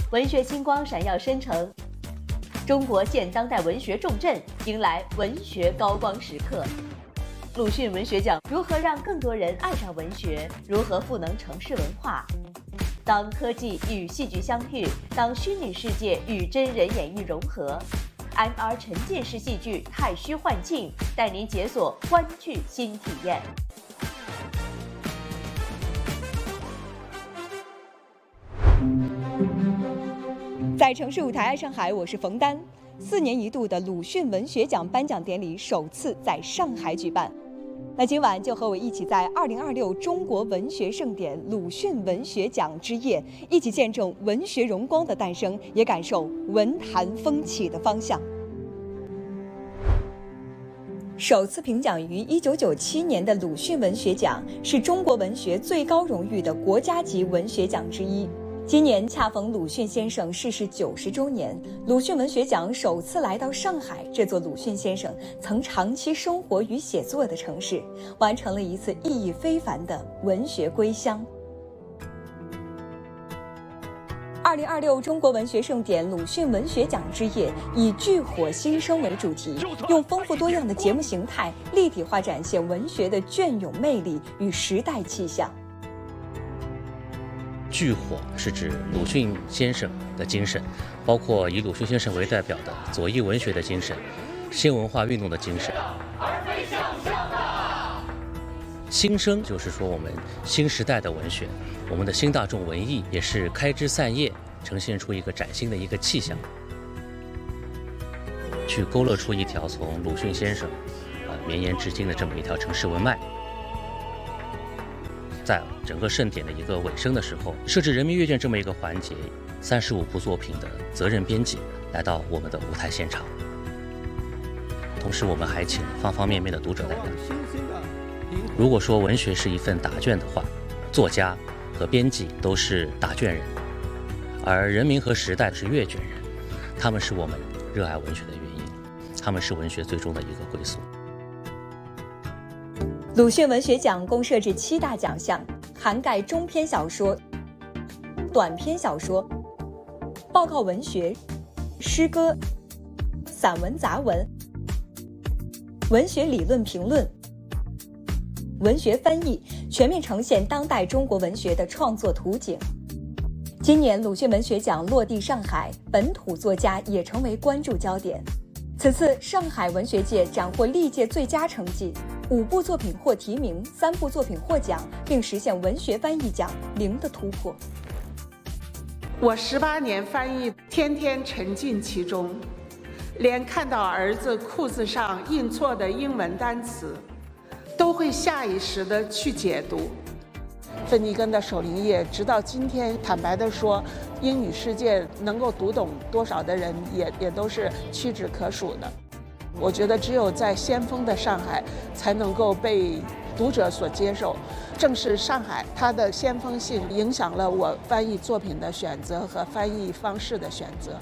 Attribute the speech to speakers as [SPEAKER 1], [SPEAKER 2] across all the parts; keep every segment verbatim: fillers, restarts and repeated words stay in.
[SPEAKER 1] 文学星光闪耀生成。中国现当代文学重镇迎来文学高光时刻。鲁迅文学奖如何让更多人爱上文学？如何赋能城市文化？当科技与戏剧相遇，当虚拟世界与真人演绎融合 ，M R 沉浸式戏剧太虚幻境带您解锁观剧新体验。
[SPEAKER 2] 在城市舞台爱上海，我是冯丹。四年一度的鲁迅文学奖颁奖典礼首次在上海举办。那今晚就和我一起在二零二六中国文学盛典鲁迅文学奖之夜，一起见证文学荣光的诞生，也感受文坛风起的方向。首次评奖于一九九七年的鲁迅文学奖，是中国文学最高荣誉的国家级文学奖之一。今年恰逢鲁迅先生逝世九十周年，鲁迅文学奖首次来到上海这座鲁迅先生曾长期生活与写作的城市，完成了一次意义非凡的文学归乡。二零二六中国文学盛典鲁迅文学奖之夜以炬火新生为主题，用丰富多样的节目形态，立体化展现文学的隽永魅力与时代气象。
[SPEAKER 3] 炬火是指鲁迅先生的精神，包括以鲁迅先生为代表的左翼文学的精神、新文化运动的精神。新生就是说我们新时代的文学，我们的新大众文艺也是开枝散叶，呈现出一个崭新的一个气象，去勾勒出一条从鲁迅先生呃绵延至今的这么一条城市文脉。在整个盛典的一个尾声的时候，设置人民阅卷这么一个环节，三十五部作品的责任编辑来到我们的舞台现场，同时我们还请方方面面的读者代表。如果说文学是一份答卷的话，作家和编辑都是答卷人，而人民和时代是阅卷人，他们是我们热爱文学的原因，他们是文学最终的一个归宿。
[SPEAKER 2] 鲁迅文学奖共设置七大奖项，涵盖中篇小说、短篇小说、报告文学、诗歌、散文杂文、文学理论评论、文学翻译，全面呈现当代中国文学的创作图景。今年鲁迅文学奖落地上海，本土作家也成为关注焦点。此次上海文学界斩获历届最佳成绩，五部作品获提名，三部作品获奖，并实现文学翻译奖零的突破。
[SPEAKER 4] 我十八年翻译，天天沉浸其中，连看到儿子裤子上印错的英文单词，都会下意识地去解读。芬尼根的《守灵夜》，直到今天，坦白地说，英语世界能够读懂多少的人也，也都是屈指可数的。我觉得只有在先锋的上海，才能够被读者所接受。正是上海，它的先锋性影响了我翻译作品的选择和翻译方式的选择。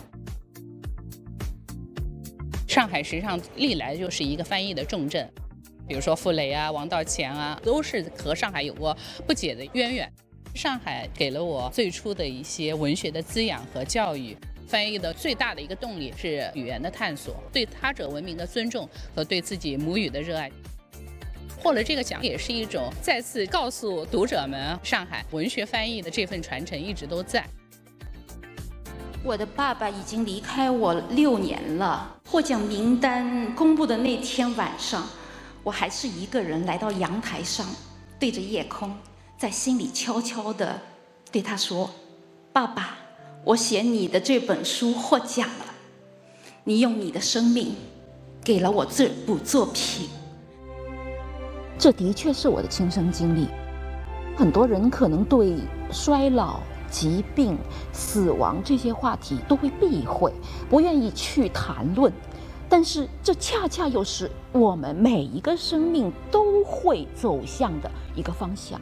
[SPEAKER 5] 上海实际上历来就是一个翻译的重镇。比如说傅雷啊、王道乾啊，都是和上海有过不解的渊源。上海给了我最初的一些文学的滋养和教育。翻译的最大的一个动力是语言的探索，对他者文明的尊重和对自己母语的热爱。获了这个奖也是一种再次告诉读者们，上海文学翻译的这份传承一直都在。
[SPEAKER 6] 我的爸爸已经离开我六年了。获奖名单公布的那天晚上，我还是一个人来到阳台上，对着夜空，在心里悄悄地对他说：“爸爸，我写你的这本书获奖了，你用你的生命给了我这部作品。”
[SPEAKER 7] 这的确是我的亲身经历。很多人可能对衰老、疾病、死亡这些话题都会避讳，不愿意去谈论。但是这恰恰又是我们每一个生命都会走向的一个方向。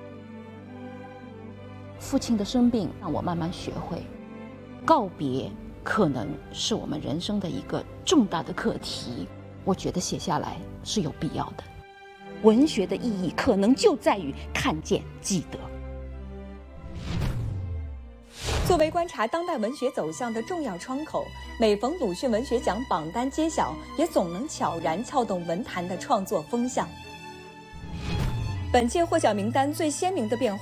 [SPEAKER 7] 父亲的生病让我慢慢学会，告别可能是我们人生的一个重大的课题。我觉得写下来是有必要的。文学的意义可能就在于看见、记得。
[SPEAKER 2] 作为观察当代文学走向的重要窗口，每逢鲁迅文学奖榜单揭晓，也总能悄然撬动文坛的创作风向。本届获奖名单最鲜明的变化